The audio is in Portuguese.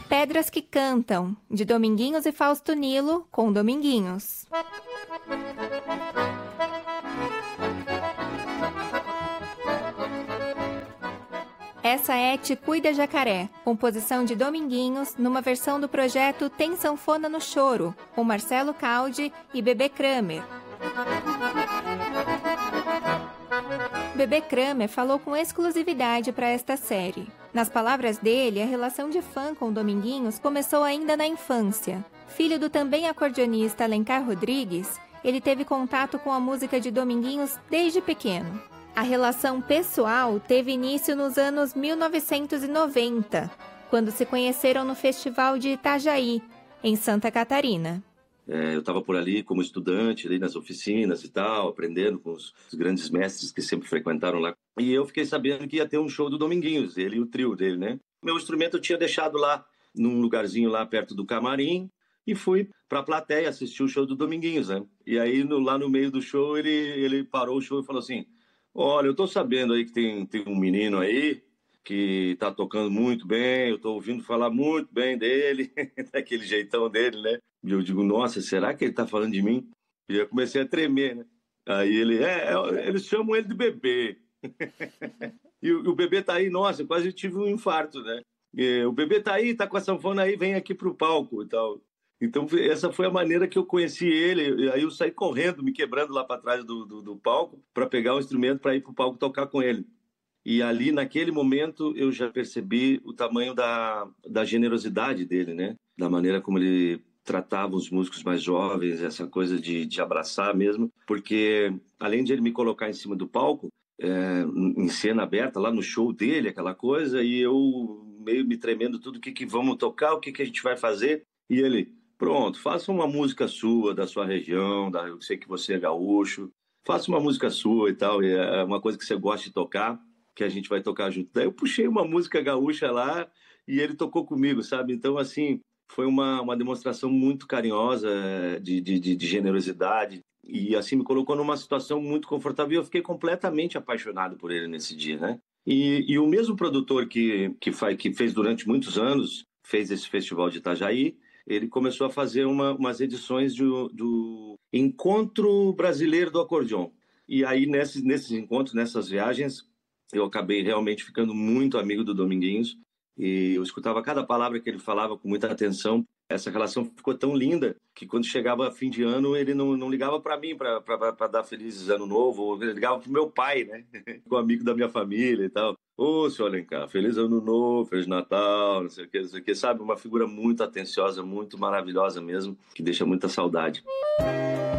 Pedras que Cantam, de Dominguinhos e Fausto Nilo, com Dominguinhos. Essa é Te Cuida Jacaré, composição de Dominguinhos, numa versão do projeto Tem Sanfona no Choro, com Marcelo Caldi e Bebê Kramer. Bebê Kramer falou com exclusividade para esta série. Nas palavras dele, a relação de fã com Dominguinhos começou ainda na infância. Filho do também acordeonista Alencar Rodrigues, ele teve contato com a música de Dominguinhos desde pequeno. A relação pessoal teve início nos anos 1990, quando se conheceram no Festival de Itajaí, em Santa Catarina. Eu estava por ali como estudante, ali nas oficinas e tal, aprendendo com os grandes mestres que sempre frequentaram lá. E eu fiquei sabendo que ia ter um show do Dominguinhos, ele e o trio dele, né? Meu instrumento eu tinha deixado lá, num lugarzinho lá perto do camarim, e fui para a plateia assistir o show do Dominguinhos, né? E aí, lá no meio do show, ele parou o show e falou assim: olha, eu tô sabendo aí que tem um menino aí que tá tocando muito bem, eu tô ouvindo falar muito bem dele, daquele jeitão dele, né? E eu digo, nossa, será que ele tá falando de mim? E eu comecei a tremer, né? Aí eles chamam ele de Bebê. E o Bebê tá aí, nossa, eu quase tive um infarto, né? E o Bebê tá aí, tá com a sanfona aí, vem aqui pro palco e tal. Então, essa foi a maneira que eu conheci ele. E aí eu saí correndo, me quebrando lá para trás do palco para pegar o instrumento para ir pro palco tocar com ele. E ali, naquele momento, eu já percebi o tamanho da generosidade dele, né? Da maneira como ele tratava os músicos mais jovens, essa coisa de abraçar mesmo. Porque, além de ele me colocar em cima do palco, em cena aberta, lá no show dele, aquela coisa, e eu meio me tremendo tudo, o que vamos tocar, o que a gente vai fazer. E ele, pronto, faça uma música sua, da sua região, eu sei que você é gaúcho, faça uma música sua e tal, e é uma coisa que você gosta de tocar, que a gente vai tocar junto. Daí eu puxei uma música gaúcha lá e ele tocou comigo, sabe? Então, assim, foi uma demonstração muito carinhosa de generosidade e, assim, me colocou numa situação muito confortável e eu fiquei completamente apaixonado por ele nesse dia, né? E o mesmo produtor que fez durante muitos anos, fez esse festival de Itajaí, ele começou a fazer umas edições do Encontro Brasileiro do Acordeon. E aí, nesses encontros, nessas viagens, eu acabei realmente ficando muito amigo do Dominguinhos e eu escutava cada palavra que ele falava com muita atenção. Essa relação ficou tão linda que quando chegava fim de ano ele não ligava para mim para dar feliz ano novo, ele ligava para o meu pai, né? Com amigo da minha família e tal. Ô, senhor Alencar, feliz ano novo, feliz Natal, não sei o que, sabe? Uma figura muito atenciosa, muito maravilhosa mesmo, que deixa muita saudade.